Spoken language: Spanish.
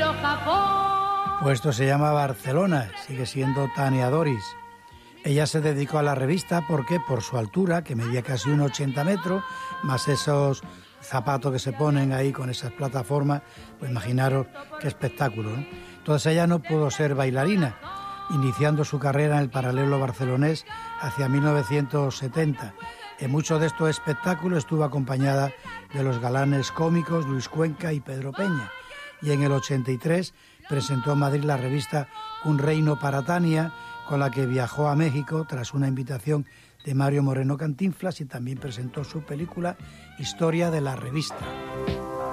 Pues esto se llama Barcelona, sigue siendo Tania Doris. Ella se dedicó a la revista porque por su altura, que medía casi 1,80 metros, más esos zapatos que se ponen ahí con esas plataformas, pues imaginaros qué espectáculo, ¿no? Entonces ella no pudo ser bailarina, iniciando su carrera en el paralelo barcelonés hacia 1970. En muchos de estos espectáculos estuvo acompañada de los galanes cómicos Luis Cuenca y Pedro Peña. Y en el 83 presentó en Madrid la revista Un reino para Tania, con la que viajó a México tras una invitación de Mario Moreno Cantinflas, y también presentó su película Historia de la revista.